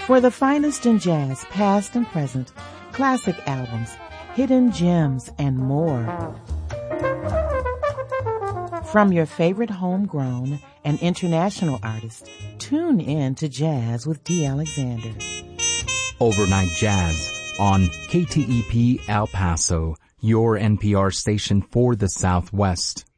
For the finest in jazz, past and present, classic albums, hidden gems, and more. From your favorite homegrown and international artists, tune in to Jazz with D. Alexander. Overnight Jazz on KTEP El Paso, your NPR station for the Southwest.